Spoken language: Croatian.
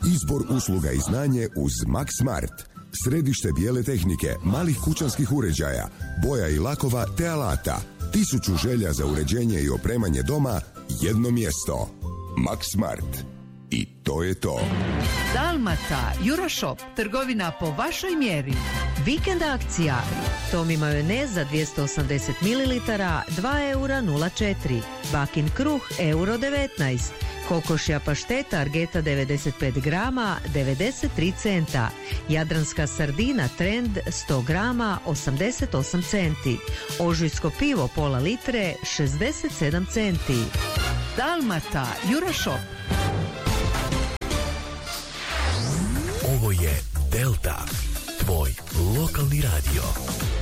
Izbor usluga i znanje uz Max Smart. Središte bijele tehnike, malih kućanskih uređaja, boja i lakova te alata. 1000 želja za uređenje i opremanje doma, jedno mjesto. Max Smart. I to je to. Dalmata, Euroshop, trgovina po vašoj mjeri. Vikend akcija. Tomi majonez za 280 ml, 2 eura 04. Bakin kruh, euro 19. Kokošja pašteta Argeta 95 grama, 93 centa. Jadranska sardina Trend 100 grama, 88 centi. Ožujsko pivo pola litre, 67 centi. Dalmata, Euroshop. Ovo je Delta, tvoj lokalni radio.